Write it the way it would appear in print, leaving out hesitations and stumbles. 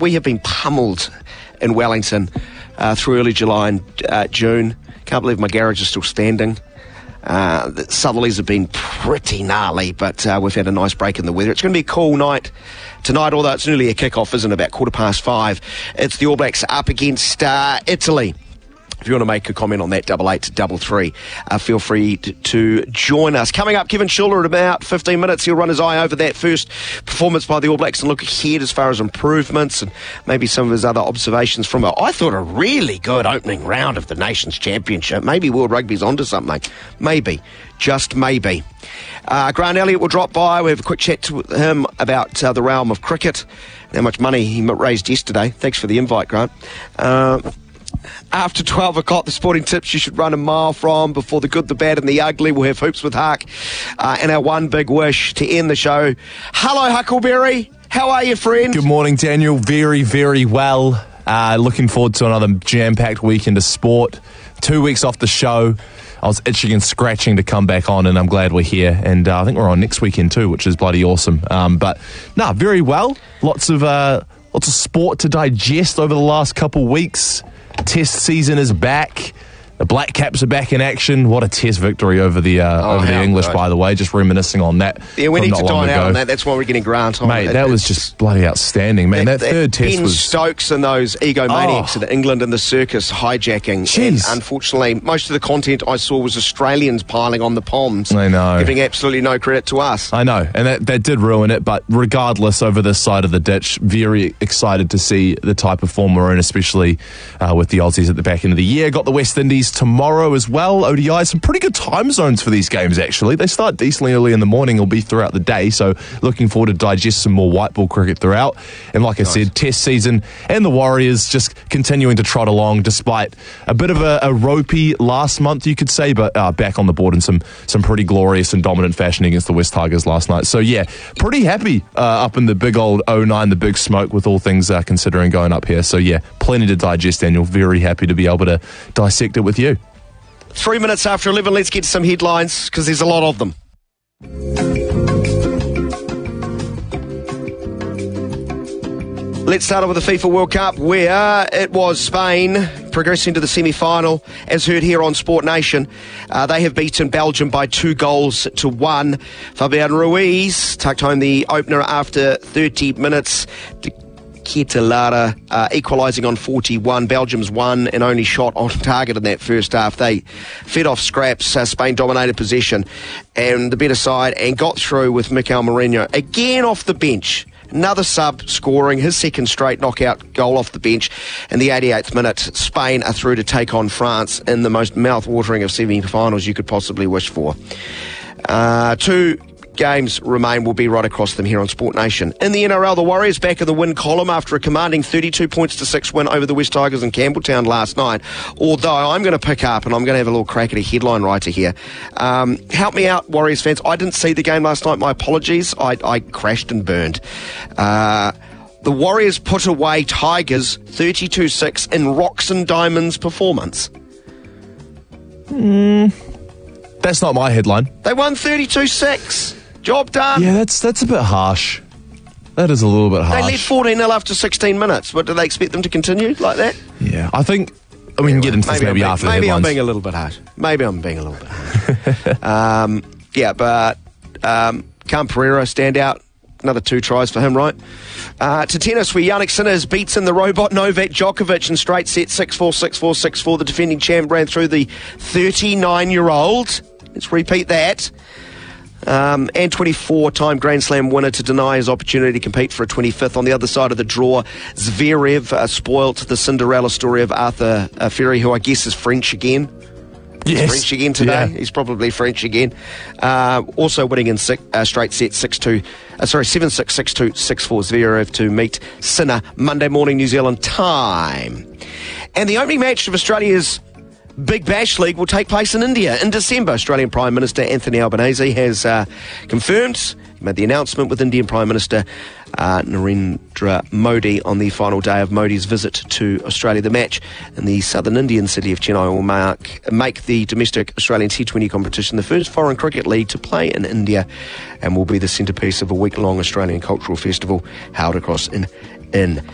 we have been pummeled in Wellington through early July and June. Can't believe my garage is still standing. The southerlies have been pretty gnarly, but we've had a nice break in the weather. It's going to be a cool night tonight, although it's nearly a kick-off, isn't it? About 5:15. It's the All Blacks up against Italy. If you want to make a comment on that, 8833, feel free to join us. Coming up, Kevin Schiller at about 15 minutes. He'll run his eye over that first performance by the All Blacks and look ahead as far as improvements and maybe some of his other observations from I thought, a really good opening round of the Nations Championship. Maybe World Rugby's onto something. Maybe. Just maybe. Grant Elliott will drop by. We have a quick chat to him about the realm of cricket and how much money he raised yesterday. Thanks for the invite, Grant. After 12 o'clock, the sporting tips you should run a mile from. Before the good, the bad and the ugly, we'll have Hoops with Huck. And our one big wish to end the show. Hello, Huckleberry. How are you, friend? Good morning, Daniel. Very, very well. Looking forward to another jam-packed weekend of sport. 2 weeks off the show. I was itching and scratching to come back on, and I'm glad we're here. And I think we're on next weekend too, which is bloody awesome. Very well. Lots of sport to digest over the last couple weeks. Test season is back. The Black Caps are back in action. What a test victory over the English, by the way. Just reminiscing on that. Yeah, we need to dine out on that. That's why we're getting Grant on. Mate, that was just bloody outstanding, man. That third test was... Stokes and those egomaniacs in England and the circus hijacking. Jeez. And unfortunately, most of the content I saw was Australians piling on the Poms. I know. Giving absolutely no credit to us. I know, and that did ruin it, but regardless, over this side of the ditch, very excited to see the type of form we're in, especially with the Aussies at the back end of the year. Got the West Indies tomorrow as well. ODI, some pretty good time zones for these games, actually. They start decently early in the morning, will be throughout the day, so looking forward to digest some more white ball cricket throughout. And like I said, test season and the Warriors just continuing to trot along despite a bit of a ropey last month, you could say, but back on the board in some pretty glorious and dominant fashion against the West Tigers last night. So yeah, pretty happy up in the big old 09, the big smoke, with all things considering going up here. So yeah, plenty to digest, Daniel. Very happy to be able to dissect it with you. 3 minutes after 11, let's get to some headlines, because there's a lot of them. Let's start off with the FIFA World Cup, where it was Spain progressing to the semi-final. As heard here on Sport Nation, they have beaten Belgium by 2-1. Fabian Ruiz tucked home the opener after 30 minutes. Ketelara equalising on 41. Belgium's one and only shot on target in that first half. They fed off scraps. Spain dominated possession and the better side and got through with Mikel Merino again off the bench. Another sub scoring his second straight knockout goal off the bench in the 88th minute. Spain are through to take on France in the most mouth-watering of semi-finals you could possibly wish for. 2 games remain. Will be right across them here on Sport Nation. In the NRL, the Warriors back in the win column after a commanding 32-6 win over the West Tigers in Campbelltown last night. Although I'm going to pick up and I'm going to have a little crack at a headline writer here. Help me out, Warriors fans. I didn't see the game last night. My apologies. I crashed and burned. The Warriors put away Tigers 32-6 in Rocks and Diamonds performance. That's not my headline. They won 32-6. Job done. Yeah, that's a bit harsh. That is a little bit harsh. They led 14-0 after 16 minutes. What, do they expect them to continue like that? Yeah, I think... we can get into this maybe after the headlines. Maybe I'm being a little bit harsh. Cam Pereira, stand out. Another 2 tries for him, right? To tennis, where Yannick Sinner beats in the robot Novak Djokovic in straight set 6-4, 6-4, 6-4. The defending champ ran through the 39-year-old. Let's repeat that. And 24-time Grand Slam winner to deny his opportunity to compete for a 25th. On the other side of the draw, Zverev spoilt the Cinderella story of Arthur Ferry, who I guess is French again. Yes. French again today. Yeah. He's probably French again. Also winning in straight set 7-6, 6-2, 6-4. Zverev to meet Sinner Monday morning New Zealand time. And the opening match of Australia's Big Bash League will take place in India in December. Australian Prime Minister Anthony Albanese has confirmed, he made the announcement with Indian Prime Minister Narendra Modi on the final day of Modi's visit to Australia. The match in the southern Indian city of Chennai will make the domestic Australian T20 competition the first foreign cricket league to play in India and will be the centrepiece of a week-long Australian cultural festival held across in